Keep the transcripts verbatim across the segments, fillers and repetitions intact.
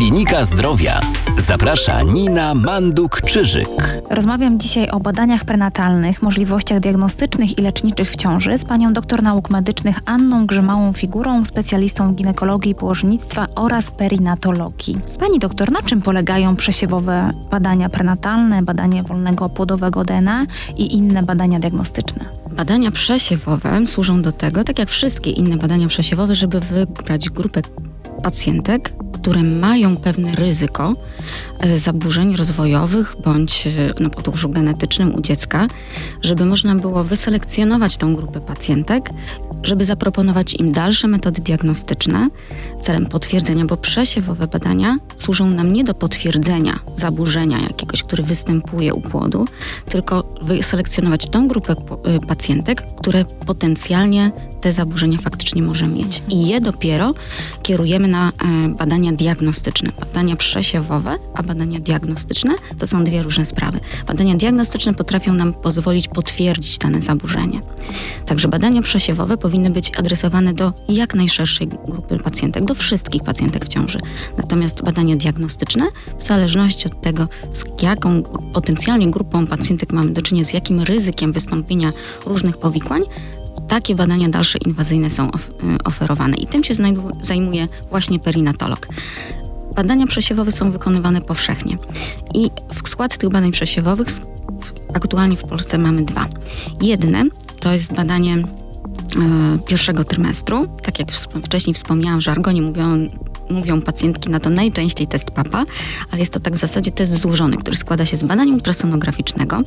Klinika Zdrowia. Zaprasza Nina Manduk-Czyżyk. Rozmawiam dzisiaj o badaniach prenatalnych, możliwościach diagnostycznych i leczniczych w ciąży z panią doktor nauk medycznych Anną Grzymałą-Figurą, specjalistą ginekologii, położnictwa oraz perinatologii. Pani doktor, na czym polegają przesiewowe badania prenatalne, badania wolnego płodowego D N A i inne badania diagnostyczne? Badania przesiewowe służą do tego, tak jak wszystkie inne badania przesiewowe, żeby wybrać grupę pacjentek, które mają pewne ryzyko e, zaburzeń rozwojowych bądź e, na podłożu genetycznym u dziecka, żeby można było wyselekcjonować tą grupę pacjentek, żeby zaproponować im dalsze metody diagnostyczne celem potwierdzenia, bo przesiewowe badania służą nam nie do potwierdzenia zaburzenia jakiegoś, który występuje u płodu, tylko wyselekcjonować tą grupę e, pacjentek, które potencjalnie te zaburzenia faktycznie może mieć. I je dopiero kierujemy na e, badania diagnostyczne. Badania przesiewowe, a badania diagnostyczne to są dwie różne sprawy. Badania diagnostyczne potrafią nam pozwolić potwierdzić dane zaburzenie. Także badania przesiewowe powinny być adresowane do jak najszerszej grupy pacjentek, do wszystkich pacjentek w ciąży. Natomiast badania diagnostyczne, w zależności od tego, z jaką potencjalnie grupą pacjentek mamy do czynienia, z jakim ryzykiem wystąpienia różnych powikłań, takie badania dalsze inwazyjne są of, oferowane i tym się znajdu, zajmuje właśnie perinatolog. Badania przesiewowe są wykonywane powszechnie i w skład tych badań przesiewowych aktualnie w Polsce mamy dwa. Jedne to jest badanie e, pierwszego trymestru, tak jak wcześniej wspomniałam, w żargonie mówią, mówią pacjentki na to najczęściej test papa, ale jest to tak w zasadzie test złożony, który składa się z badania ultrasonograficznego,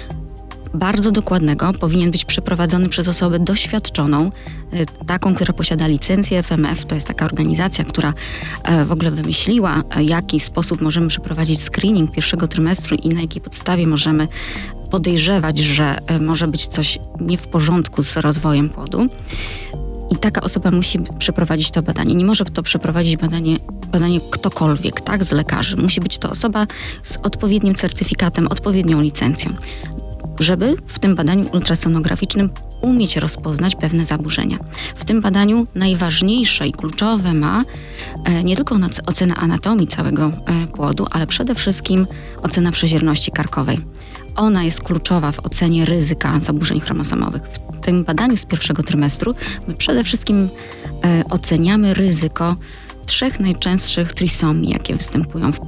bardzo dokładnego, powinien być przeprowadzony przez osobę doświadczoną, taką, która posiada licencję F M F. To jest taka organizacja, która w ogóle wymyśliła, w jaki sposób możemy przeprowadzić screening pierwszego trymestru i na jakiej podstawie możemy podejrzewać, że może być coś nie w porządku z rozwojem płodu. I taka osoba musi przeprowadzić to badanie. Nie może to przeprowadzić badanie, badanie ktokolwiek, tak, z lekarzy. Musi być to osoba z odpowiednim certyfikatem, odpowiednią licencją, żeby w tym badaniu ultrasonograficznym umieć rozpoznać pewne zaburzenia. W tym badaniu najważniejsze i kluczowe ma e, nie tylko ocena anatomii całego e, płodu, ale przede wszystkim ocena przezierności karkowej. Ona jest kluczowa w ocenie ryzyka zaburzeń chromosomowych. W tym badaniu z pierwszego trymestru my przede wszystkim e, oceniamy ryzyko trzech najczęstszych trisomii, jakie występują w, e,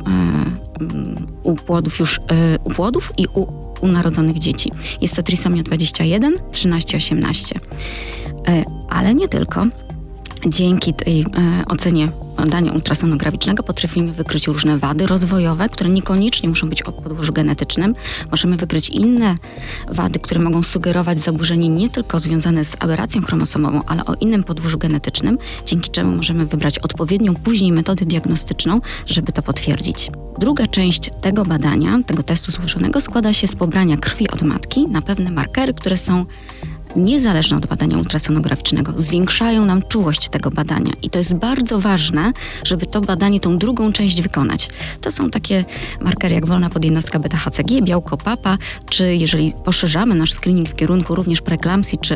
u płodów już e, u płodów i u, u narodzonych dzieci. Jest to trisomia dwadzieścia jeden, trzynaście, osiemnaście. E, ale nie tylko. Dzięki tej e, ocenie badania ultrasonograficznego potrafimy wykryć różne wady rozwojowe, które niekoniecznie muszą być o podłożu genetycznym. Możemy wykryć inne wady, które mogą sugerować zaburzenie nie tylko związane z aberracją chromosomową, ale o innym podłożu genetycznym, dzięki czemu możemy wybrać odpowiednią później metodę diagnostyczną, żeby to potwierdzić. Druga część tego badania, tego testu złożonego, składa się z pobrania krwi od matki na pewne markery, które są niezależne od badania ultrasonograficznego, zwiększają nam czułość tego badania i to jest bardzo ważne, żeby to badanie, tą drugą część wykonać. To są takie markery jak wolna podjednostka beta H C G, białko papa, czy jeżeli poszerzamy nasz screening w kierunku również preeklampsji czy